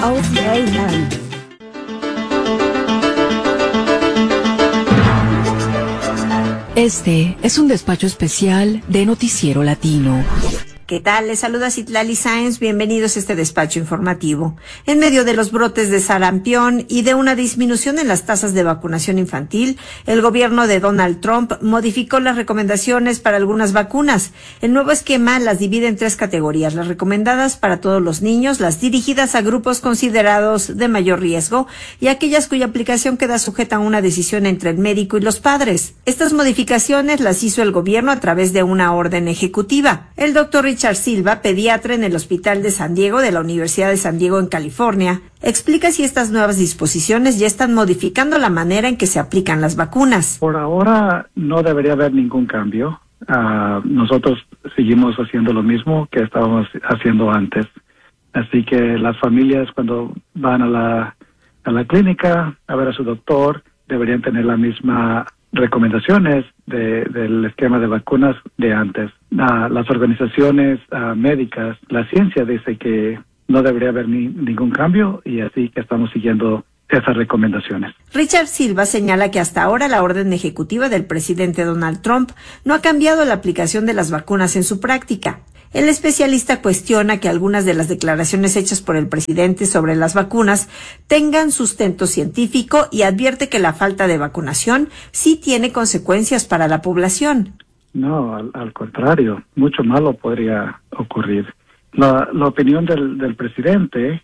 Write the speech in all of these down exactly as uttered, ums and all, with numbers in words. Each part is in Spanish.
O C A Land. Este es un despacho especial de Noticiero Latino. ¿Qué tal? Les saluda Citlali Sáenz. Bienvenidos a este despacho informativo. En medio de los brotes de sarampión y de una disminución en las tasas de vacunación infantil, el gobierno de Donald Trump modificó las recomendaciones para algunas vacunas. El nuevo esquema las divide en tres categorías: las recomendadas para todos los niños, las dirigidas a grupos considerados de mayor riesgo y aquellas cuya aplicación queda sujeta a una decisión entre el médico y los padres. Estas modificaciones las hizo el gobierno a través de una orden ejecutiva. El doctor Richard Richard Silva, pediatra en el Hospital de San Diego de la Universidad de San Diego en California, explica si estas nuevas disposiciones ya están modificando la manera en que se aplican las vacunas. Por ahora no debería haber ningún cambio. Uh, nosotros seguimos haciendo lo mismo que estábamos haciendo antes. Así que las familias, cuando van a la, a la clínica a ver a su doctor, deberían tener la misma recomendaciones de, del esquema de vacunas de antes. Uh, las organizaciones uh, médicas, la ciencia dice que no debería haber ni, ningún cambio, y así que estamos siguiendo esas recomendaciones. Richard Silva señala que hasta ahora la orden ejecutiva del presidente Donald Trump no ha cambiado la aplicación de las vacunas en su práctica. El especialista cuestiona que algunas de las declaraciones hechas por el presidente sobre las vacunas tengan sustento científico y advierte que la falta de vacunación sí tiene consecuencias para la población. No, al, al contrario, mucho malo podría ocurrir. La, la opinión del, del presidente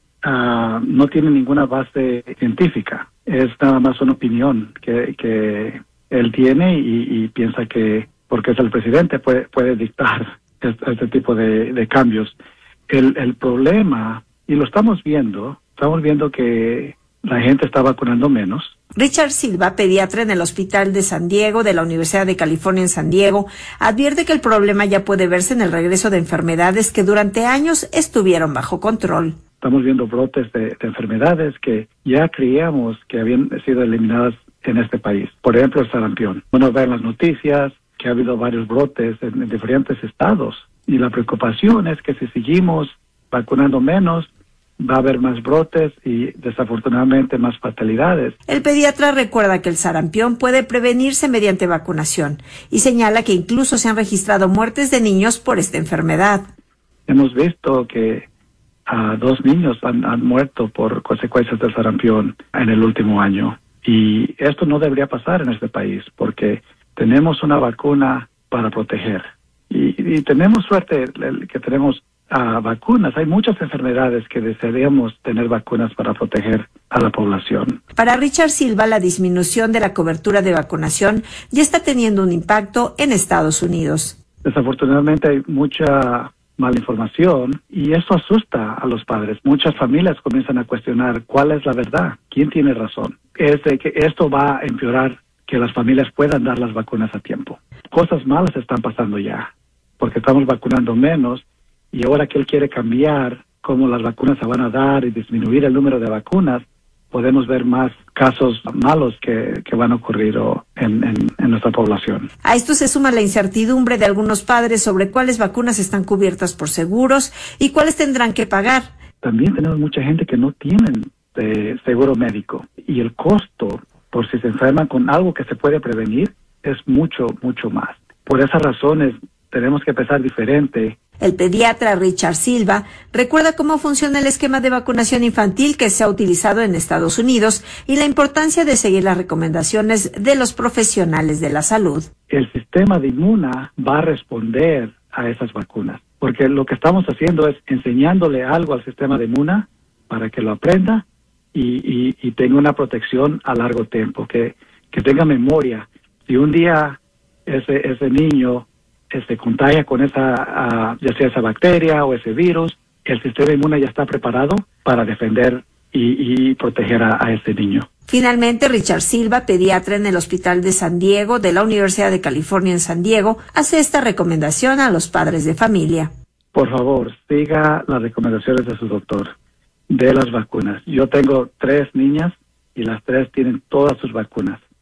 uh, no tiene ninguna base científica. Es nada más una opinión que, que él tiene y, y piensa que porque es el presidente puede, puede dictar este, este tipo de, de cambios. El, el problema, y lo estamos viendo, estamos viendo que la gente está vacunando menos. Richard Silva, pediatra en el Hospital de San Diego de la Universidad de California en San Diego, advierte que el problema ya puede verse en el regreso de enfermedades que durante años estuvieron bajo control. Estamos viendo brotes de, de enfermedades que ya creíamos que habían sido eliminadas en este país. Por ejemplo, el sarampión. Uno ve en las noticias que ha habido varios brotes en, en diferentes estados, y la preocupación es que si seguimos vacunando menos, va a haber más brotes y desafortunadamente más fatalidades. El pediatra recuerda que el sarampión puede prevenirse mediante vacunación y señala que incluso se han registrado muertes de niños por esta enfermedad. Hemos visto que uh, dos niños han, han muerto por consecuencias del sarampión en el último año, y esto no debería pasar en este país porque tenemos una vacuna para proteger y, y tenemos suerte que tenemos Uh, vacunas. Hay muchas enfermedades que desearíamos tener vacunas para proteger a la población. Para Richard Silva, la disminución de la cobertura de vacunación ya está teniendo un impacto en Estados Unidos. Desafortunadamente hay mucha mala información y eso asusta a los padres. Muchas familias comienzan a cuestionar cuál es la verdad, quién tiene razón. Es de que esto va a empeorar que las familias puedan dar las vacunas a tiempo. Cosas malas están pasando ya porque estamos vacunando menos. Y ahora que él quiere cambiar cómo las vacunas se van a dar y disminuir el número de vacunas, podemos ver más casos malos que, que van a ocurrir o, en, en, en nuestra población. A esto se suma la incertidumbre de algunos padres sobre cuáles vacunas están cubiertas por seguros y cuáles tendrán que pagar. También tenemos mucha gente que no tienen eh, seguro médico, y el costo por si se enferman con algo que se puede prevenir es mucho, mucho más. Por esas razones tenemos que pensar diferente. El pediatra Richard Silva recuerda cómo funciona el esquema de vacunación infantil que se ha utilizado en Estados Unidos y la importancia de seguir las recomendaciones de los profesionales de la salud. El sistema de inmuna va a responder a esas vacunas, porque lo que estamos haciendo es enseñándole algo al sistema de inmuna para que lo aprenda y, y, y tenga una protección a largo tiempo, que, que tenga memoria. Si un día ese, ese niño se contagia con esa, uh, ya sea esa bacteria o ese virus, el sistema inmune ya está preparado para defender y, y proteger a, a ese niño. Finalmente, Richard Silva, pediatra en el Hospital de San Diego de la Universidad de California en San Diego, hace esta recomendación a los padres de familia. Por favor, siga las recomendaciones de su doctor de las vacunas. Yo tengo tres niñas y las tres tienen todas sus vacunas.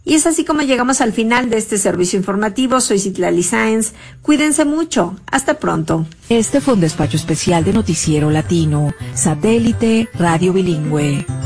Y es así como llegamos al final de este servicio informativo. Soy Citlali Sáenz. Cuídense mucho. Hasta pronto. Este fue un despacho especial de Noticiero Latino, Satélite Radio Bilingüe.